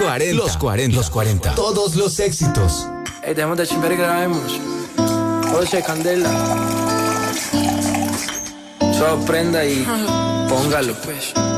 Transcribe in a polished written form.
40. Los 40. Los 40. Todos los éxitos. Dejemos de chimber y grabemos. José Candela. Solo prenda y póngalo, pues.